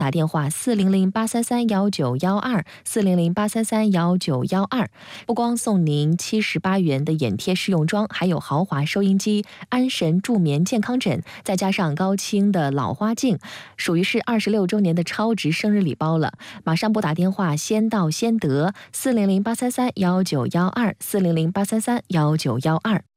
打电话400-833-1912，400-833-1912。不光送您78元的眼贴试用装，还有豪华收音机、安神助眠健康枕，再加上高清的老花镜，属于是26周年的超值生日礼包了。马上拨打电话，先到先得，400-833-1912，400-833-1912。